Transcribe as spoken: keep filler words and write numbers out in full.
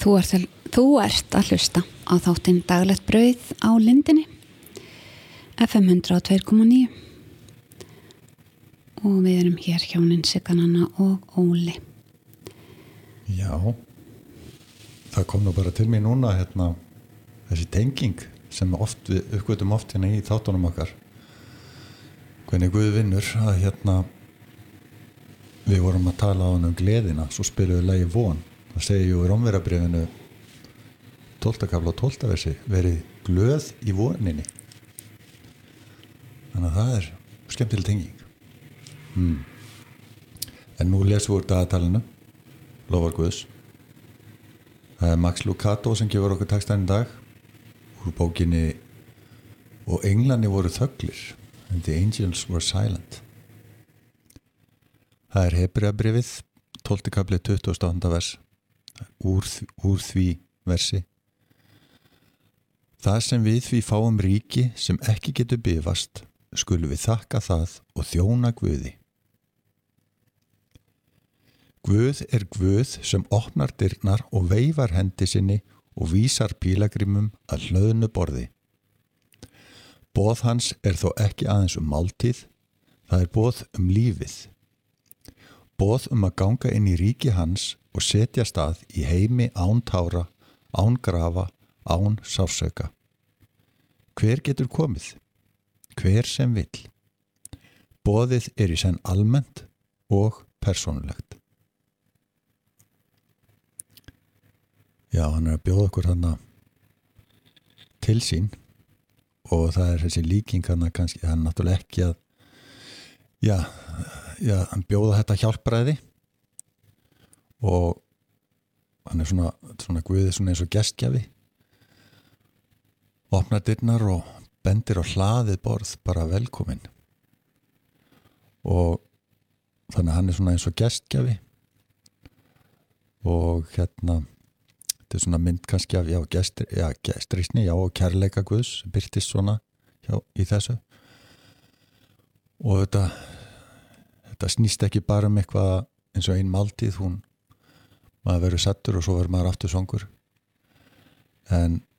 Þú ert, að, þú ert að hlusta á þáttinn Daglegt brauð á Lindinni F M hundrað og tvö komma níu og við erum hér hjónin Sigga-Nanna og Óli. Já, það kom nú bara til mig núna hérna, þessi tenging sem oft við uppgötum oft hérna í þáttunum okkar. Hvernig Guð vinnur að hérna við vorum að tala á hann um gleðina, svo spilum við lagi Von. Það segir jú í Rómverjabréfinu tólfta kafla og tólfta versi verið glöð í voninni. Þannig að það er skemmtileg tenging. Hmm. En nú lesum við úr dagatalinu Lofar Guðs. Það er Max Lucado sem gefur okkur textann í dag úr bókinni Og englarnir voru þöglir and the angels were silent. Það er Hebreabréfið tólfti kafli tuttugasta og áttunda vers úr, úr því versi. Það sem við því fáum ríki sem ekki getur bifast skulum við þakka það og þjóna Guði. Guð er Guð sem opnar dyrnar og veifar hendi sinni og vísar pílagrimum að hlöðnu borði. Boð hans er þó ekki aðeins um máltíð, það er boð um lífið. Boð um að ganga inn í ríki hans og setja stað í heimi án tára, án grafa, án sársauka. Hver getur komið? Hver sem vill. Boðið er í senn almennt og persónulegt. Já, hann er að bjóða okkur hann til sín og það er þessi líking hann að kannski, hann er náttúrulega ekki að já, já, hann bjóða þetta hjálpræði og hann er svona, svona Guðið svona eins og gestgjafi opnar dyrnar og bendir á hlaðið borð bara velkomin og þannig að hann er svona eins og gestgjafi og hérna þetta er svona mynd kannski af já, gestri, já, gestrisni, já, og kærleika Guðs byrtist svona hjá, í þessu og þetta þetta snýst ekki bara um eitthvað eins og ein máltíð, hún maður verður settur og svo verður maður aftur songur en